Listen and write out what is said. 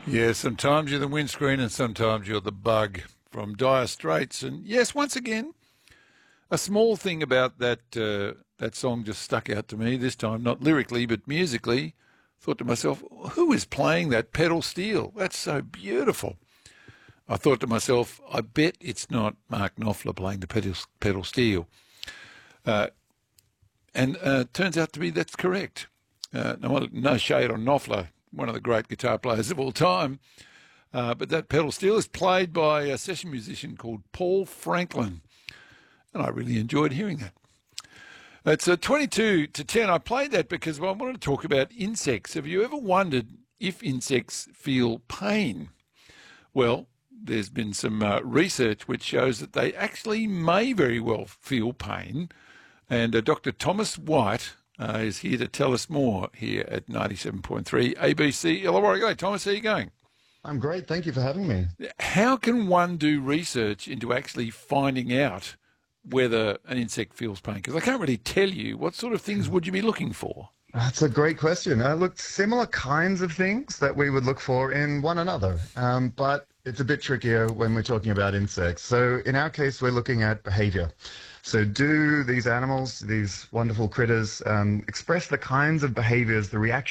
Yeah, sometimes you're the windscreen and sometimes you're the bug from Dire Straits. And yes, once again, a small thing about that song just stuck out to me this time, not lyrically but musically. Thought to myself, who is playing that pedal steel? That's so beautiful. I thought to myself, I bet it's not Mark Knopfler playing the pedal steel. And turns out to be that's correct. No shade on Knopfler, one of the great guitar players of all time. But that pedal steel is played by a session musician called Paul Franklin. And I really enjoyed hearing that. It's 22 to 10. I played that because I wanted to talk about insects. Have you ever wondered if insects feel pain? Well, there's been some research which shows that they actually may very well feel pain. And Dr. Thomas White is here to tell us more here at 97.3 ABC Illawarra. G'day, Thomas. How are you going? I'm great. Thank you for having me. How can one do research into actually finding out whether an insect feels pain? Because I can't really tell you. What sort of things would you be looking for? That's a great question. Look, similar kinds of things that we would look for in one another, but it's a bit trickier when we're talking about insects. So in our case, we're looking at behavior. So do these animals, these wonderful critters, express the kinds of behaviors, the reactions